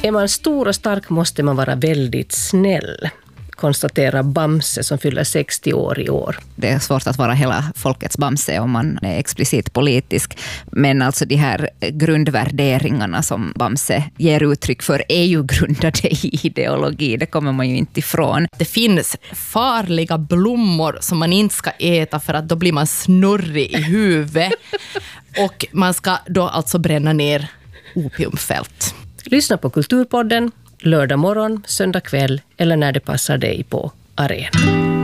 Är man stor och stark måste man vara väldigt snäll, konstaterar Bamse som fyller 60 år i år. Det är svårt att vara hela folkets Bamse om man är explicit politisk. Men alltså de här grundvärderingarna som Bamse ger uttryck för är ju grundade i ideologi. Det kommer man ju inte ifrån. Det finns farliga blommor som man inte ska äta för att då blir man snurrig i huvudet. Och man ska då alltså bränna ner opiumfält. Lyssna på Kulturpodden lördag morgon, söndag kväll eller när det passar dig på Arena.